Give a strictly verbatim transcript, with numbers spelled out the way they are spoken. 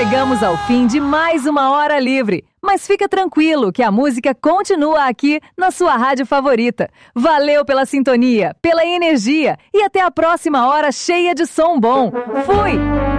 Chegamos ao fim de mais uma Hora Livre, mas fica tranquilo que a música continua aqui na sua rádio favorita. Valeu pela sintonia, pela energia e até a próxima hora cheia de som bom. Fui!